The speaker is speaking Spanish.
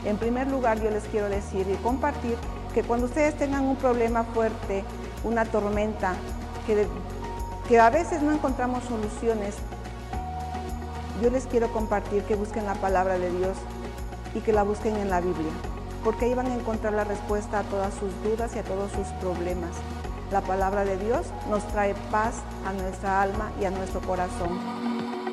En primer lugar, yo les quiero decir y compartir que cuando ustedes tengan un problema fuerte, una tormenta, que a veces no encontramos soluciones, yo les quiero compartir que busquen la palabra de Dios y que la busquen en la Biblia, porque ahí van a encontrar la respuesta a todas sus dudas y a todos sus problemas. La palabra de Dios nos trae paz a nuestra alma y a nuestro corazón.